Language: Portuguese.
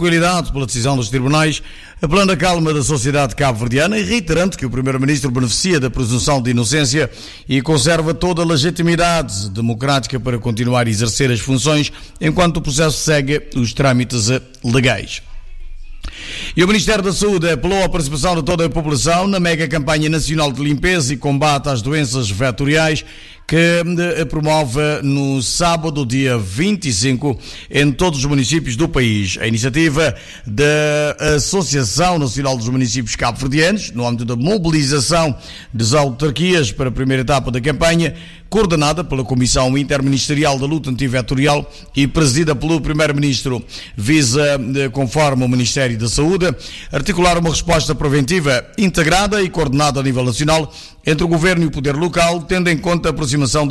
tranquilidade pela decisão dos tribunais, apelando à calma da sociedade cabo-verdiana e reiterando que o Primeiro-Ministro beneficia da presunção de inocência e conserva toda a legitimidade democrática para continuar a exercer as funções enquanto o processo segue os trâmites legais. E o Ministério da Saúde apelou à participação de toda a população na mega campanha nacional de limpeza e combate às doenças vetoriais que promove no sábado, dia 25, em todos os municípios do país. A iniciativa da Associação Nacional dos Municípios Cabo-Verdianos, no âmbito da mobilização das autarquias para a primeira etapa da campanha, coordenada pela Comissão Interministerial da Luta Antivetorial e presidida pelo Primeiro-Ministro, visa, conforme o Ministério da Saúde, articular uma resposta preventiva integrada e coordenada a nível nacional entre o Governo e o Poder Local, tendo em conta a aproximação